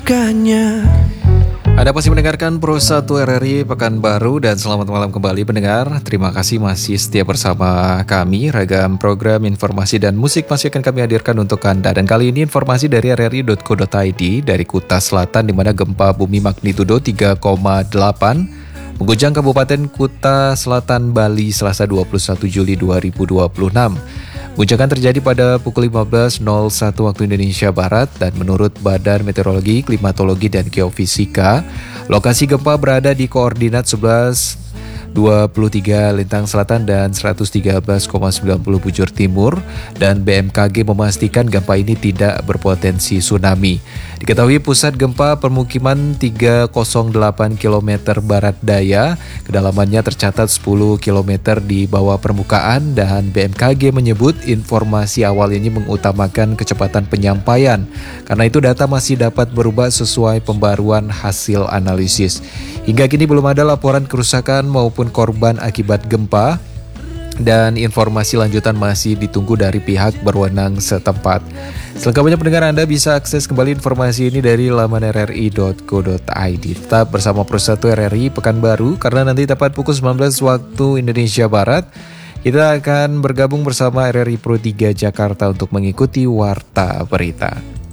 melakukannya. Anda masih mendengarkan Pro 1 RRI Pekanbaru dan selamat malam kembali pendengar. Terima kasih masih setia bersama kami. Ragam program, informasi dan musik masih akan kami hadirkan untuk Anda. Dan kali ini informasi dari rri.co.id dari Kuta Selatan di mana gempa bumi magnitudo 3,8 mengguncang Kabupaten Kuta Selatan, Bali, Selasa 21 Juli 2026. Guncangan terjadi pada pukul 15.01 waktu Indonesia Barat dan menurut Badan Meteorologi, Klimatologi, dan Geofisika, lokasi gempa berada di koordinat 11.23 lintang selatan dan 113,90 bujur timur, dan BMKG memastikan gempa ini tidak berpotensi tsunami. Diketahui pusat gempa permukiman 308 km barat daya, kedalamannya tercatat 10 km di bawah permukaan, dan BMKG menyebut informasi awal ini mengutamakan kecepatan penyampaian. Karena itu data masih dapat berubah sesuai pembaruan hasil analisis. Hingga kini belum ada laporan kerusakan maupun korban akibat gempa, dan informasi lanjutan masih ditunggu dari pihak berwenang setempat. Selengkapnya pendengar, Anda bisa akses kembali informasi ini dari laman rri.co.id. Tetap bersama Pro 1 RRI Pekanbaru karena nanti tepat pukul 19 waktu Indonesia Barat kita akan bergabung bersama RRI Pro 3 Jakarta untuk mengikuti Warta Berita.